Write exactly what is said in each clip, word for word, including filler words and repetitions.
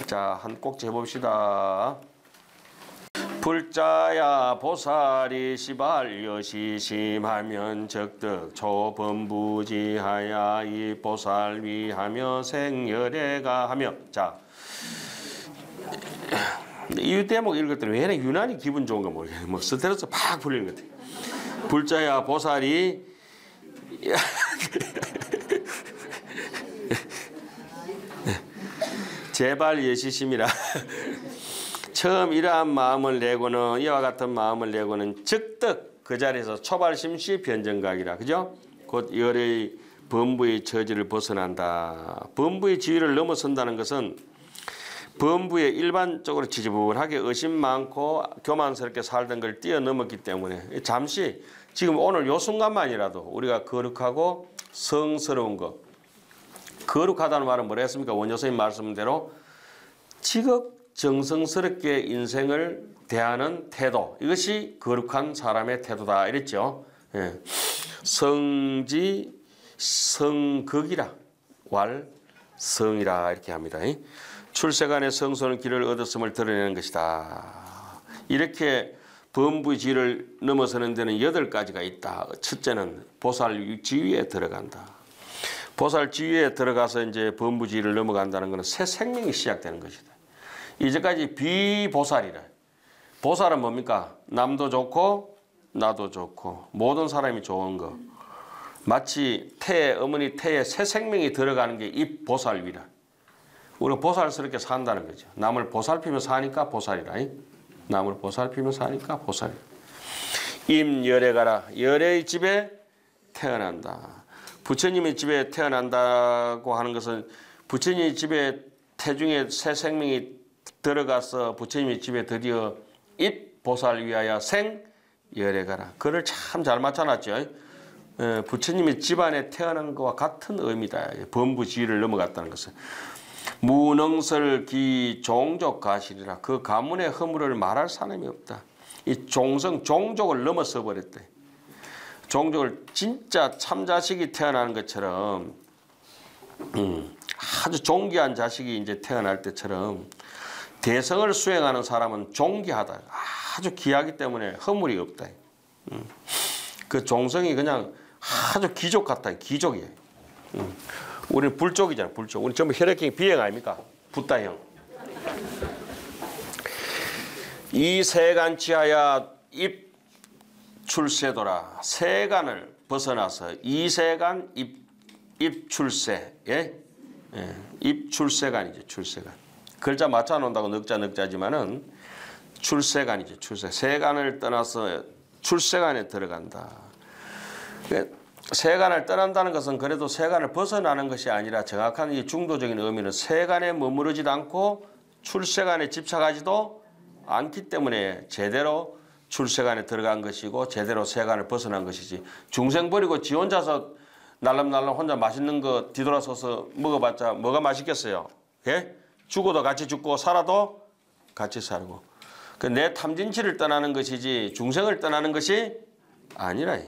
자, 한 꼭지 해봅시다. 불자야 보살이 시발여시심하면 적득 초범부지하야 이 보살 위하며 생열애가 하며. 자, 이 대목 읽었더니 왜 유난히 기분 좋은 거 모르겠네. 뭐 스트레스 팍 풀리는 것 같아. 불자야 보살이 제발 여시심이라. 처음 이러한 마음을 내고는 이와 같은 마음을 내고는 즉득 그 자리에서 초발심시 변정각이라. 그죠? 곧 열의 범부의 처지를 벗어난다. 범부의 지위를 넘어선다는 것은 범부에 일반적으로 지지부분하게 의심 많고 교만스럽게 살던 걸 뛰어넘었기 때문에 잠시 지금 오늘 요 순간만이라도 우리가 거룩하고 성스러운 것. 거룩하다는 말은 뭐라 했습니까? 원효선생님 말씀대로 지극 정성스럽게 인생을 대하는 태도, 이것이 거룩한 사람의 태도다 이랬죠. 예. 성지 성극이라 왈 성이라 이렇게 합니다. 출세간의 성소는 길을 얻었음을 드러내는 것이다. 이렇게 범부의 지위를 넘어서는 데는 여덟 가지가 있다. 첫째는 보살 지위에 들어간다. 보살 지위에 들어가서 이제 범부 지위를 넘어간다는 것은 새 생명이 시작되는 것이다. 이제까지 비보살이라. 보살은 뭡니까? 남도 좋고 나도 좋고 모든 사람이 좋은 거. 마치 태에 어머니 태에 새 생명이 들어가는 게 이 보살위라. 우리가 보살스럽게 산다는 거죠. 남을 보살피며 사니까 보살이라. 남을 보살피며 사니까 보살. 임열애가라. 열애의 집에 태어난다. 부처님의 집에 태어난다고 하는 것은 부처님의 집에 태중에 새 생명이 들어가서 부처님의 집에 드디어 입 보살 위하여 생 열애가라. 그를 참 잘 맞춰놨죠. 부처님의 집안에 태어난 것과 같은 의미다. 범부 지위를 넘어갔다는 것은. 무능설기 종족 가실이라. 그 가문의 허물을 말할 사람이 없다. 이 종성 종족을 넘어서 버렸대. 종족을 진짜 참자식이 태어나는 것처럼 음, 아주 존귀한 자식이 이제 태어날 때처럼 대성을 수행하는 사람은 존귀하다. 아주 귀하기 때문에 허물이 없다. 음, 그 종성이 그냥 아주 귀족 같다. 귀족이에요. 음. 우리는 불족이잖아. 불족. 우리 전부 혈액형이 비형 아닙니까? 붓다형. 이 세간치하야 입 출세도라. 세간을 벗어나서 이세간 입, 입 출세. 예? 예. 입 출세간이죠. 출세간. 글자 맞춰 놓는다고 넉자 넉자지만은 출세간이죠. 출세. 세간을 떠나서 출세간에 들어간다. 세간을 떠난다는 것은 그래도 세간을 벗어나는 것이 아니라 정확한 이 중도적인 의미는 세간에 머무르지도 않고 출세간에 집착하지도 않기 때문에 제대로 출세간에 들어간 것이고 제대로 세간을 벗어난 것이지. 중생 버리고 지 혼자서 날름날름 혼자 맛있는 거 뒤돌아서서 먹어봤자 뭐가 맛있겠어요? 예? 죽어도 같이 죽고 살아도 같이 살고. 그 내 탐진치를 떠나는 것이지 중생을 떠나는 것이 아니라.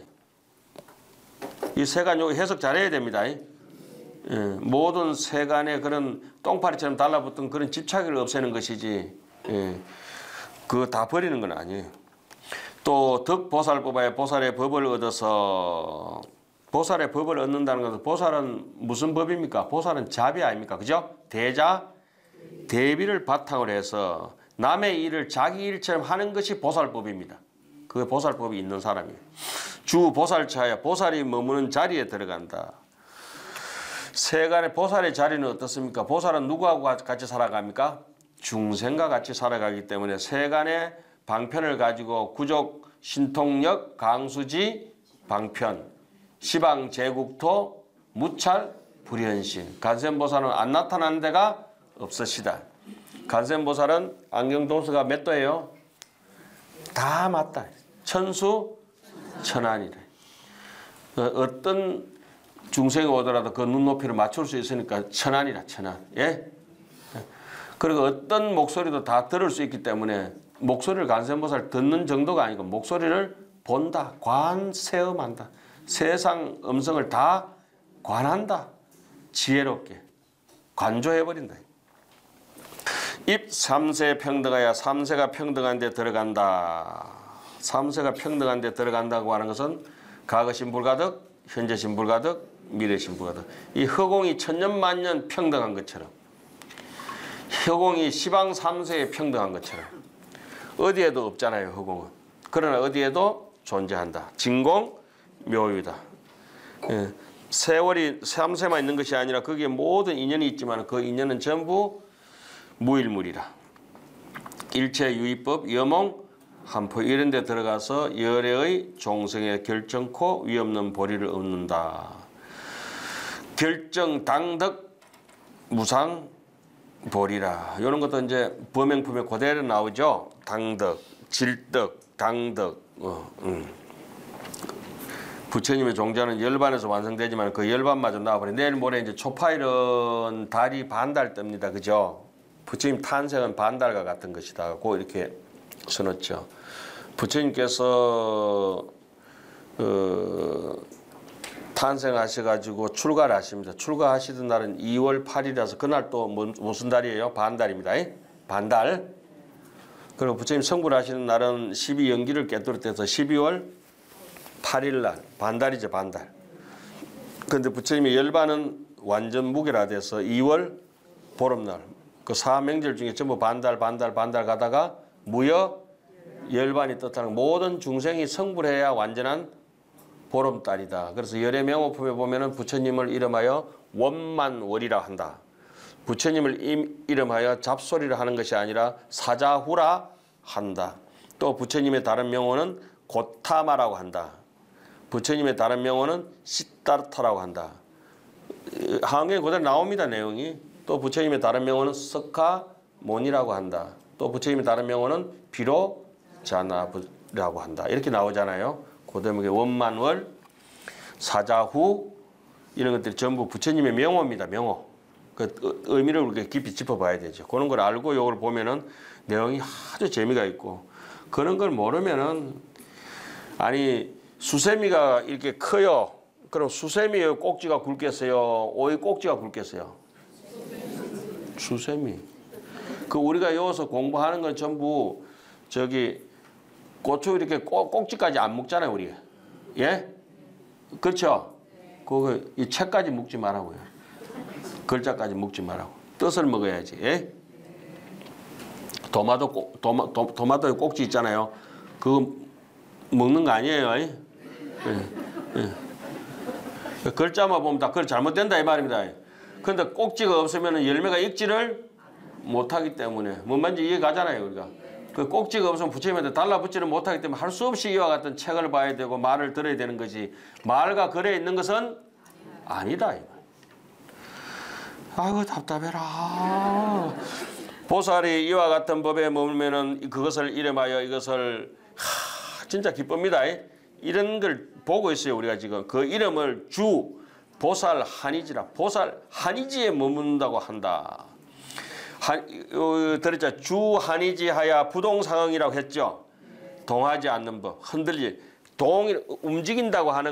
이 세간 요거 해석 잘해야 됩니다. 예, 모든 세간의 그런 똥파리처럼 달라붙은 그런 집착을 없애는 것이지, 예, 그거 다 버리는 건 아니에요. 또 덕보살법에 보살의 법을 얻어서 보살의 법을 얻는다는 것은 보살은 무슨 법입니까? 보살은 자비 아닙니까? 그죠? 대자, 대비를 바탕으로 해서 남의 일을 자기 일처럼 하는 것이 보살법입니다. 그게 보살법이 있는 사람이에요. 주 보살차야 보살이 머무는 자리에 들어간다. 세간의 보살의 자리는 어떻습니까? 보살은 누구하고 같이 살아갑니까? 중생과 같이 살아가기 때문에 세간의 방편을 가지고 구족, 신통력, 강수지, 방편, 시방, 제국토, 무찰, 불현신. 간센보살은 안 나타나는 데가 없으시다. 간센보살은 안경도수가 몇 도예요? 다 맞다. 천수, 천안이래. 어떤 중생이 오더라도 그 눈높이를 맞출 수 있으니까 천안이라, 천안. 예? 그리고 어떤 목소리도 다 들을 수 있기 때문에 목소리를 간센보살 듣는 정도가 아니고 목소리를 본다, 관세음한다. 세상 음성을 다 관한다. 지혜롭게 관조해버린다. 입 삼세 평등하여 삼세가 평등한 데 들어간다. 삼세가 평등한 데 들어간다고 하는 것은 과거 신불가득, 현재 신불가득, 미래 신불가득. 이 허공이 천년만년 평등한 것처럼 허공이 시방 삼세에 평등한 것처럼 어디에도 없잖아요. 허공은. 그러나 어디에도 존재한다. 진공 묘유다. 예. 세월이 삼세만 있는 것이 아니라 거기에 모든 인연이 있지만 그 인연은 전부 무일물이라. 일체 유의법, 여몽, 한포 이런 데 들어가서 열애의 종성에 결정코 위없는 보리를 얻는다. 결정, 당덕, 무상, 보리라. 이런 것도 이제 범행품에 그대로 나오죠. 당덕, 질덕, 당덕. 어, 음. 부처님의 종자는 열반에서 완성되지만 그 열반마저 나와버려. 내일 모레 이제 초파일은 달이 반달 뜹니다. 그죠? 부처님 탄생은 반달과 같은 것이다. 고 이렇게 써놓죠. 부처님께서 어, 탄생하셔가지고 출가를 하십니다. 출가하시던 날은 이월 팔일이라서 그날 또 무슨 달이에요? 반달입니다. 반달. 그리고 부처님 성불 하시는 날은 십이 연기를 깨뜨렸대서 십이월 팔일날 반달이죠. 반달. 그런데 부처님의 열반은 완전 무게라 돼서 이월 보름날 그 사명절 중에 전부 반달 반달 반달 가다가 무여 열반이 뜻하는 모든 중생이 성불해야 완전한 보름달이다. 그래서 열의 명호품에 보면은 부처님을 이름하여 원만월이라 한다. 부처님을 이름하여 잡소리를 하는 것이 아니라 사자후라 한다. 또 부처님의 다른 명호는 고타마라고 한다. 부처님의 다른 명호는 시타르타라고 한다. 한경에 그대로 나옵니다. 내용이. 또 부처님의 다른 명호는 석가모니라고 한다. 또 부처님의 다른 명호는 비로자나라고 한다. 이렇게 나오잖아요. 그 대목에 원만월, 사자후 이런 것들이 전부 부처님의 명호입니다. 명호. 그 의미를 우리가 깊이 짚어봐야 되죠. 그런 걸 알고 이걸 보면은 내용이 아주 재미가 있고 그런 걸 모르면은 아니 수세미가 이렇게 커요. 그럼 수세미의 꼭지가 굵겠어요? 오이 꼭지가 굵겠어요? 수세미. 그 우리가 여기서 공부하는 건 전부 저기 고추 이렇게 꼭, 꼭지까지 안 묶잖아요, 우리. 예? 그렇죠? 그거 이 채까지 묶지 말라고요. 글자까지 묶지 말라고. 뜻을 먹어야지. 예? 도마도 꼭, 도마, 도, 도마도에 꼭지 있잖아요. 그거 먹는 거 아니에요. 예? 예. 예. 글자만 보면 다 그걸 잘못된다 이 말입니다. 그런데 꼭지가 없으면 열매가 익지를 못하기 때문에 뭔 말인지 이해 가잖아요. 우리가. 그 꼭지가 없으면 부처님한테 달라붙지를 못하기 때문에 할 수 없이 이와 같은 책을 봐야 되고 말을 들어야 되는 거지 말과 글에 있는 것은 아니다. 아이고 답답해라. 보살이 이와 같은 법에 머물면은 그것을 이름하여 이것을 하, 진짜 기쁩니다. 이런 걸 보고 있어요. 우리가 지금 그 이름을 주 보살 한이지라. 보살 한이지에 머문다고 한다. 한, 어, 들었죠? 주 한이지 하야 부동상응이라고 했죠. 동하지 않는 법, 흔들리, 동 움직인다고 하는